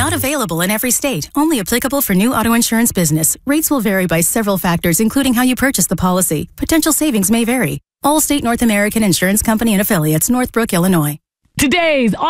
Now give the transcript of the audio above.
Not available in every state. Only applicable for new auto insurance business. Rates will vary by several factors, including how you purchase the policy. Potential savings may vary. Allstate North American Insurance Company and Affiliates, Northbrook, Illinois. Today's